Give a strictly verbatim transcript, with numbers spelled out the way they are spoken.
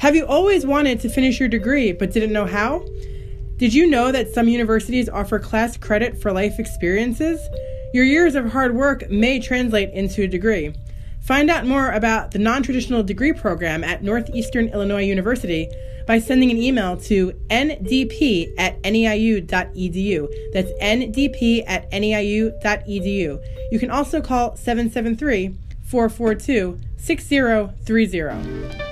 Have you always wanted to finish your degree but didn't know how? Did you know that some universities offer class credit for life experiences? Your years of hard work may translate into a degree. Find out more about the non-traditional degree program at Northeastern Illinois University by sending an email to n d p at n e i u dot e d u. That's n d p at n e i u dot e d u. You can also call seven seven three, four four two, six zero three zero.